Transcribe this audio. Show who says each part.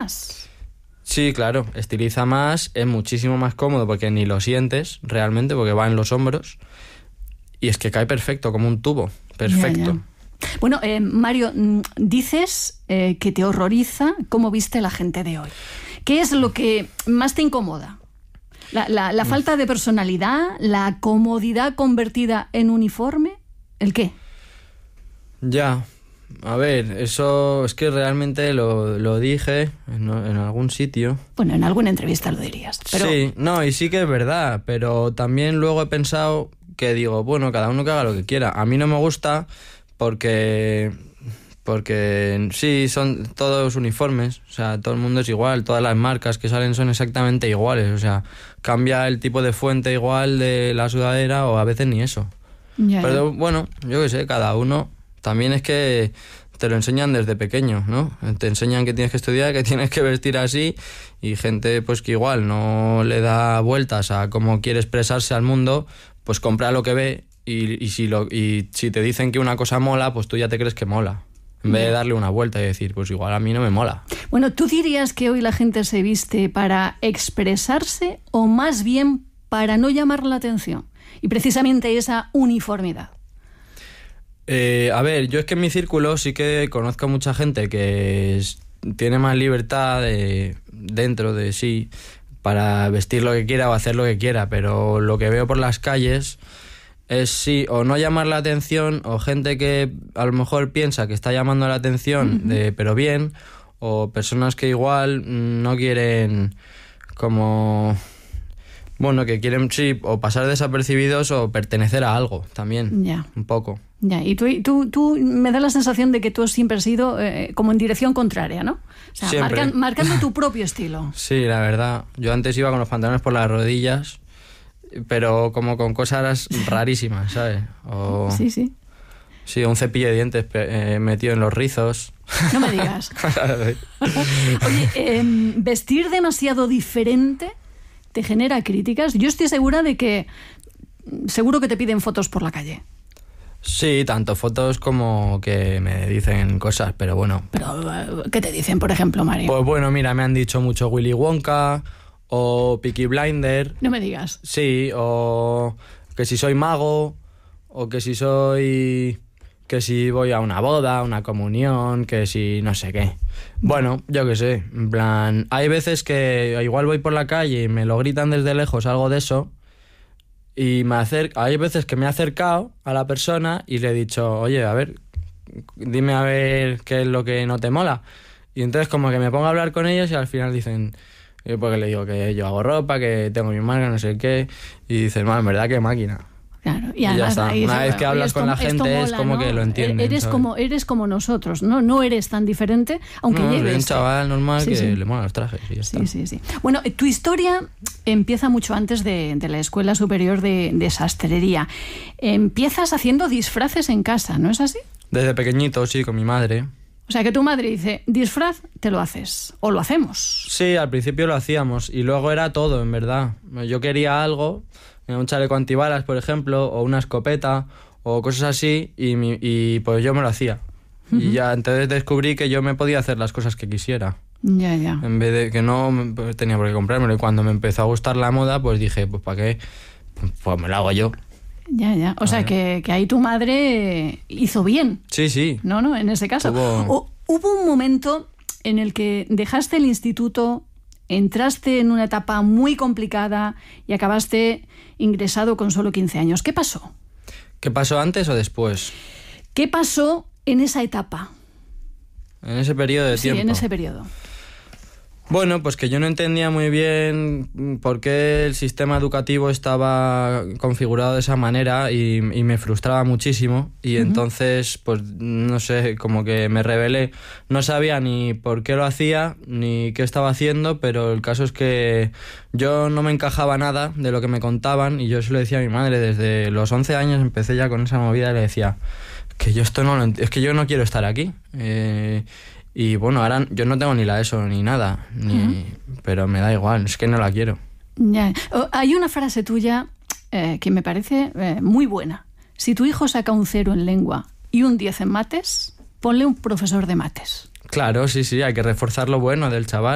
Speaker 1: más.
Speaker 2: Sí, claro, estiliza más, es muchísimo más cómodo porque ni lo sientes realmente, porque va en los hombros. Y es que cae perfecto, como un tubo. Perfecto.
Speaker 1: Ya. Bueno, Mario, dices que te horroriza cómo viste la gente de hoy. ¿Qué es lo que más te incomoda? ¿La falta de personalidad? ¿La comodidad convertida en uniforme? ¿El qué?
Speaker 2: Ya, a ver, eso es que realmente lo dije en algún sitio.
Speaker 1: Bueno, en alguna entrevista lo dirías. Pero...
Speaker 2: Sí, no, y sí que es verdad, pero también luego he pensado que digo, bueno, cada uno que haga lo que quiera. A mí no me gusta porque sí, son todos uniformes, o sea, todo el mundo es igual, todas las marcas que salen son exactamente iguales, o sea, cambia el tipo de fuente igual de la sudadera o a veces ni eso. Pero bueno, yo qué sé, cada uno. También es que te lo enseñan desde pequeño, ¿no? Te enseñan que tienes que estudiar, que tienes que vestir así, y gente pues que igual no le da vueltas a cómo quiere expresarse al mundo, pues compra lo que ve y si te dicen que una cosa mola, pues tú ya te crees que mola. En vez de darle una vuelta y decir, pues igual a mí no me mola.
Speaker 1: Bueno, ¿tú dirías que hoy la gente se viste para expresarse o más bien para no llamar la atención? Y precisamente esa uniformidad.
Speaker 2: A ver, yo es que en mi círculo sí que conozco a mucha gente que tiene más libertad dentro de sí para vestir lo que quiera o hacer lo que quiera, pero lo que veo por las calles es sí, o no llamar la atención, o gente que a lo mejor piensa que está llamando la atención, pero bien, o personas que igual no quieren como... Bueno, que quieren, sí, o pasar desapercibidos o pertenecer a algo también, un poco.
Speaker 1: Ya, y tú me da la sensación de que tú siempre has ido como en dirección contraria, ¿no? O sea, marcando tu propio estilo.
Speaker 2: Sí, la verdad. Yo antes iba con los pantalones por las rodillas, pero como con cosas rarísimas, ¿sabes?
Speaker 1: Sí, sí.
Speaker 2: Sí, un cepillo de dientes metido en los rizos.
Speaker 1: No me digas. Oye, vestir demasiado diferente te genera críticas. Yo estoy segura de que seguro que te piden fotos por la calle.
Speaker 2: Sí, tanto fotos como que me dicen cosas, pero bueno.
Speaker 1: ¿Pero qué te dicen, por ejemplo, Mario?
Speaker 2: Pues bueno, mira, me han dicho mucho Willy Wonka o Peaky Blinder.
Speaker 1: No me digas.
Speaker 2: Sí, o que si soy mago, o que si voy a una boda, una comunión, que si no sé qué. Bueno, yo qué sé, en plan, hay veces que igual voy por la calle y me lo gritan desde lejos, algo de eso, y hay veces que me he acercado a la persona y le he dicho, oye, a ver, dime a ver qué es lo que no te mola. Y entonces como que me pongo a hablar con ellos y al final dicen, porque le digo que yo hago ropa, que tengo mi marca, no sé qué, y dicen, en verdad, qué máquina.
Speaker 1: Claro,
Speaker 2: y ya está. Una vez que hablas con la gente mola, es como, ¿no? Que lo entienden.
Speaker 1: Eres como nosotros, no eres tan diferente, aunque lleves...
Speaker 2: Un chaval normal le mola los trajes y ya está.
Speaker 1: Sí. Bueno, tu historia empieza mucho antes de la Escuela Superior de Sastrería. Empiezas haciendo disfraces en casa, ¿no es así?
Speaker 2: Desde pequeñito, sí, con mi madre.
Speaker 1: O sea, que tu madre dice, disfraz, te lo haces, o lo hacemos.
Speaker 2: Sí, al principio lo hacíamos, y luego era todo, en verdad. Yo quería algo... un chaleco antibalas, por ejemplo, o una escopeta, o cosas así, y pues yo me lo hacía. Y ya entonces descubrí que yo me podía hacer las cosas que quisiera.
Speaker 1: Ya.
Speaker 2: En vez de que no tenía por qué comprármelo. Y cuando me empezó a gustar la moda, pues dije, pues ¿para qué? Pues me lo hago yo.
Speaker 1: Ya. O sea, que ahí tu madre hizo bien.
Speaker 2: Sí.
Speaker 1: No, en ese caso. Hubo un momento en el que dejaste el instituto, entraste en una etapa muy complicada y acabaste ingresado con solo 15 años. ¿Qué pasó?
Speaker 2: ¿Qué pasó antes o después?
Speaker 1: ¿Qué pasó en esa etapa?
Speaker 2: En ese periodo de tiempo.
Speaker 1: Sí, en ese periodo.
Speaker 2: Bueno, pues que yo no entendía muy bien por qué el sistema educativo estaba configurado de esa manera y me frustraba muchísimo y entonces, pues no sé, como que me rebelé. No sabía ni por qué lo hacía ni qué estaba haciendo, pero el caso es que yo no me encajaba nada de lo que me contaban y yo se lo decía a mi madre. Desde los 11 años empecé ya con esa movida y le decía que yo esto no lo es que yo no quiero estar aquí. Y bueno, ahora yo no tengo ni la ESO ni nada, pero me da igual, es que no la quiero.
Speaker 1: Ya. Hay una frase tuya que me parece muy buena. Si tu hijo saca un 0 en lengua y un 10 en mates, ponle un profesor de mates.
Speaker 2: Claro, sí, hay que reforzar lo bueno del chaval.